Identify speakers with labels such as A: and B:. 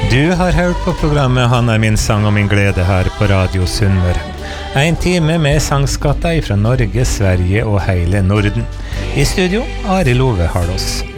A: Du har hørt på programmet Han min sang og min glede her på Radio Sunnmøre. En time med sangskatter fra Norge, Sverige og hele Norden. I studio, Ari Love Harlås.